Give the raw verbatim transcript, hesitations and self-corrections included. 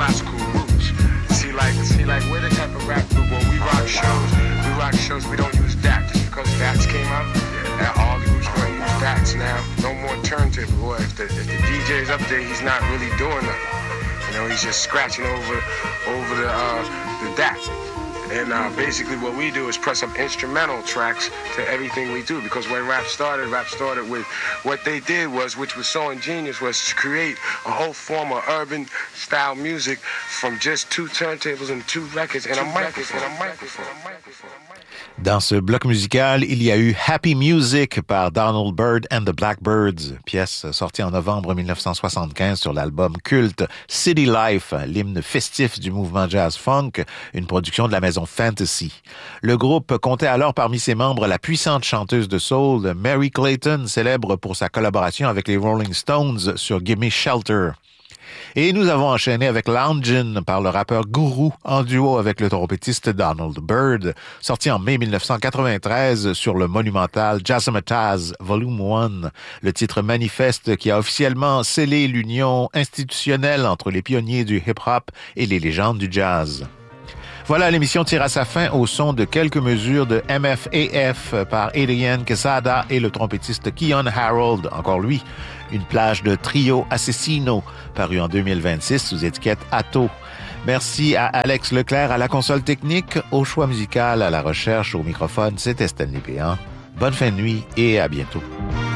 classical roots. See, like, see, like, we're the type of rap group when we rock shows. We rock shows. We don't use D A T just because D A Ts came out. And all the groups want to use D A Ts now. No more turntable. Boy, if the if the D J's up there, he's not really doing nothing. You know, he's just scratching over over the uh, the D A T. And uh, basically what we do is press up instrumental tracks to everything we do. Because when rap started, rap started with what they did was, which was so ingenious, was to create a whole form of urban style music from just two turntables and two records and a microphone. And a microphone. And a microphone. Dans ce bloc musical, il y a eu Happy Music par Donald Byrd and the Blackbirds, pièce sortie en novembre dix-neuf cent soixante-quinze sur l'album culte City Life, l'hymne festif du mouvement jazz-funk, une production de la maison Fantasy. Le groupe comptait alors parmi ses membres la puissante chanteuse de soul Mary Clayton, célèbre pour sa collaboration avec les Rolling Stones sur Gimme Shelter. Et nous avons enchaîné avec Loungin' par le rappeur Guru en duo avec le trompettiste Donald Byrd, sorti en mai dix-neuf cent quatre-vingt-treize sur le monumental Jazzmatazz Volume un, le titre manifeste qui a officiellement scellé l'union institutionnelle entre les pionniers du hip-hop et les légendes du jazz. Voilà, l'émission tire à sa fin au son de quelques mesures de M F A F par Adrian Quesada et le trompettiste Keyon Harold, encore lui, une plage de Trio Assassino, paru en deux mille vingt-six sous étiquette Atto. Merci à Alex Leclerc à la console technique, au choix musical, à la recherche, au microphone, c'était Stanley Péan. Bonne fin de nuit et à bientôt.